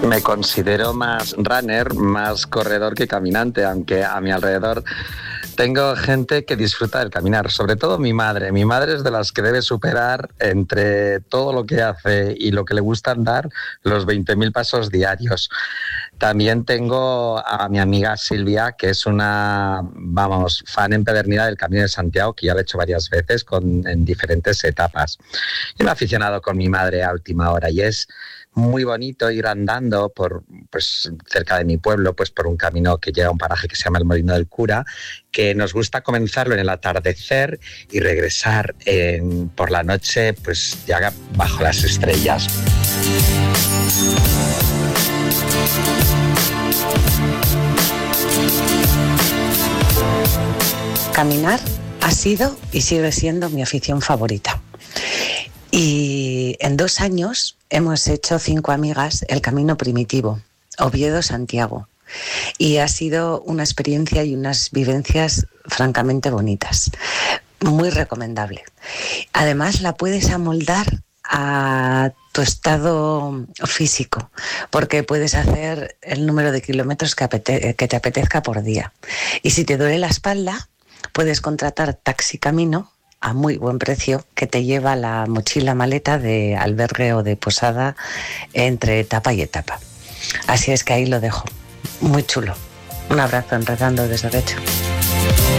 Me considero más runner, más corredor que caminante, aunque a mi alrededor tengo gente que disfruta del caminar, sobre todo mi madre. Mi madre es de las que debe superar entre todo lo que hace y lo que le gusta andar los 20.000 pasos diarios. También tengo a mi amiga Silvia, que es una, fan empedernida del Camino de Santiago, que ya lo he hecho varias veces en diferentes etapas. Y me he aficionado con mi madre a última hora y es muy bonito ir andando cerca de mi pueblo, por un camino que llega a un paraje que se llama el Molino del Cura, que nos gusta comenzarlo en el atardecer y regresar por la noche, ya bajo las estrellas. Caminar ha sido y sigue siendo mi afición favorita. Y en 2 años hemos hecho 5 amigas el Camino Primitivo, Oviedo-Santiago. Y ha sido una experiencia y unas vivencias francamente bonitas. Muy recomendable. Además, la puedes amoldar a tu estado físico, porque puedes hacer el número de kilómetros que te apetezca por día. Y si te duele la espalda, puedes contratar Taxi Camino a muy buen precio, que te lleva la mochila maleta de albergue o de posada entre etapa y etapa. Así es que ahí lo dejo. Muy chulo. Un abrazo, Enredando desde Guecho.